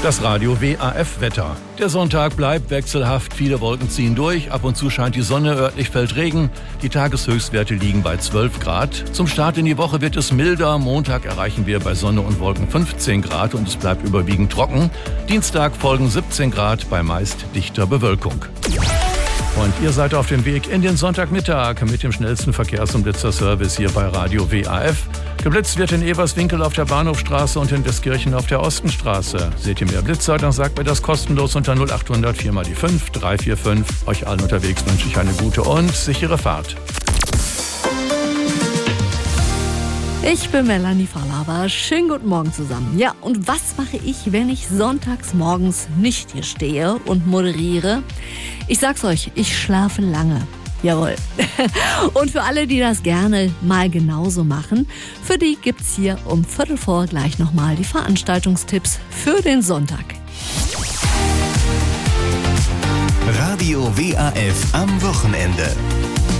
Das Radio WAF-Wetter. Der Sonntag bleibt wechselhaft, viele Wolken ziehen durch, ab und zu scheint die Sonne, örtlich fällt Regen. Die Tageshöchstwerte liegen bei 12 Grad. Zum Start in die Woche wird es milder. Montag erreichen wir bei Sonne und Wolken 15 Grad und es bleibt überwiegend trocken. Dienstag folgen 17 Grad bei meist dichter Bewölkung. Und ihr seid auf dem Weg in den Sonntagmittag mit dem schnellsten Verkehrs- und Blitzerservice hier bei Radio WAF. Geblitzt wird in Eberswinkel auf der Bahnhofstraße und in Westkirchen auf der Ostenstraße. Seht ihr mehr Blitzer, dann sagt mir das kostenlos unter 0800 4 mal die 5 345. Euch allen unterwegs wünsche ich eine gute und sichere Fahrt. Ich bin Melanie Fahlhaber. Schönen guten Morgen zusammen. Ja, und was mache ich, wenn ich sonntags morgens nicht hier stehe und moderiere? Ich sag's euch, ich schlafe lange. Jawohl. Und für alle, die das gerne mal genauso machen, für die gibt's hier um 3:15 gleich nochmal die Veranstaltungstipps für den Sonntag. Radio WAF am Wochenende.